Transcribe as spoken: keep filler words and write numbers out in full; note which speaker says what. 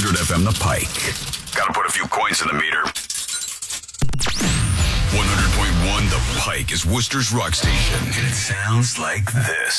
Speaker 1: hundred F M The Pike. Gotta put a few coins in the meter. one hundred point one The Pike is Worcester's rock station. And it sounds like this.